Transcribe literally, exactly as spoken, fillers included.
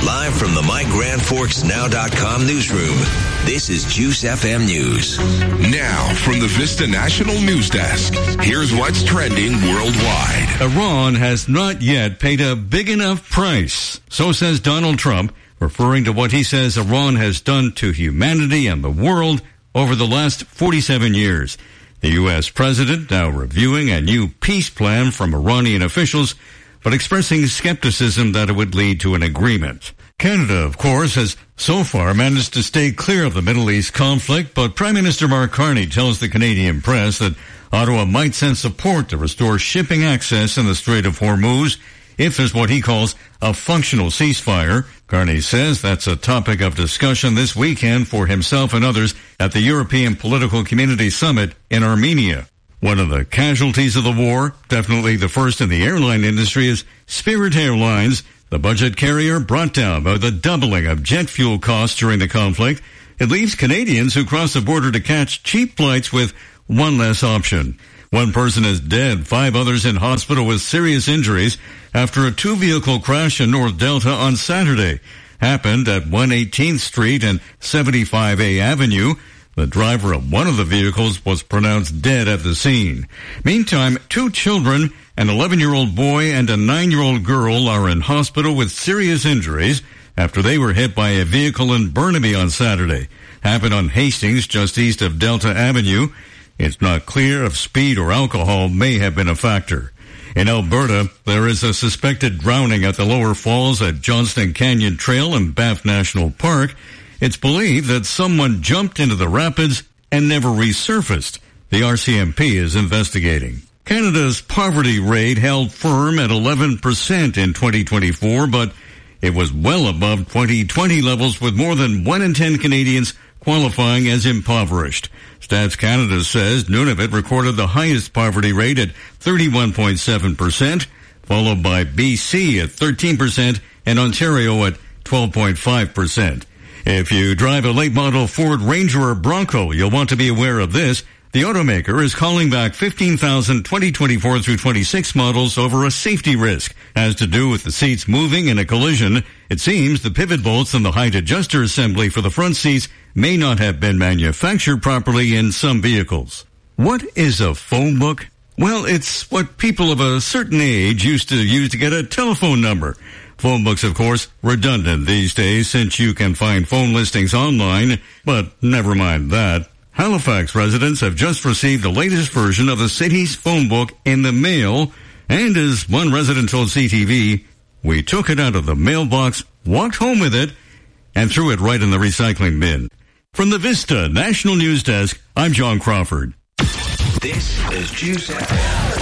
Live from the My Grand Forks Now dot com newsroom, this is Juice F M News. Now, from the Vista National News Desk, here's what's trending worldwide. Iran has not yet paid a big enough price. So says Donald Trump, referring to what he says Iran has done to humanity and the world over the last forty-seven years. The U S president now reviewing a new peace plan from Iranian officials, but expressing skepticism that it would lead to an agreement. Canada, of course, has so far managed to stay clear of the Middle East conflict, but Prime Minister Mark Carney tells the Canadian press that Ottawa might send support to restore shipping access in the Strait of Hormuz if there's what he calls a functional ceasefire. Carney says that's a topic of discussion this weekend for himself and others at the European Political Community Summit in Armenia. One of the casualties of the war, definitely the first in the airline industry, is Spirit Airlines, the budget carrier brought down by the doubling of jet fuel costs during the conflict. It leaves Canadians who cross the border to catch cheap flights with one less option. One person is dead, five others in hospital with serious injuries after a two-vehicle crash in North Delta on Saturday. Happened at one eighteenth Street and seventy-five A Avenue. The driver of one of the vehicles was pronounced dead at the scene. Meantime, two children, an eleven-year-old boy and a nine-year-old girl, are in hospital with serious injuries after they were hit by a vehicle in Burnaby on Saturday. Happened on Hastings, just east of Delta Avenue. It's not clear if speed or alcohol may have been a factor. In Alberta, there is a suspected drowning at the lower falls at Johnston Canyon Trail and Banff National Park. It's believed that someone jumped into the rapids and never resurfaced. The R C M P is investigating. Canada's poverty rate held firm at eleven percent in twenty twenty-four, but it was well above twenty twenty levels, with more than one in ten Canadians qualifying as impoverished. Stats Canada says Nunavut recorded the highest poverty rate at thirty-one point seven percent, followed by B C at thirteen percent and Ontario at twelve point five percent. If you drive a late model Ford Ranger or Bronco, you'll want to be aware of this. The automaker is calling back fifteen thousand twenty twenty-four through twenty-six models over a safety risk. Has to do with the seats moving in a collision. It seems the pivot bolts and the height adjuster assembly for the front seats may not have been manufactured properly in some vehicles. What is a phone book? Well, it's what people of a certain age used to use to get a telephone number. Phone books, of course, redundant these days since you can find phone listings online, but never mind that. Halifax residents have just received the latest version of the city's phone book in the mail, and as one resident told C T V, we took it out of the mailbox, walked home with it, and threw it right in the recycling bin. From the Vista National News Desk, I'm John Crawford. This is Juice F M.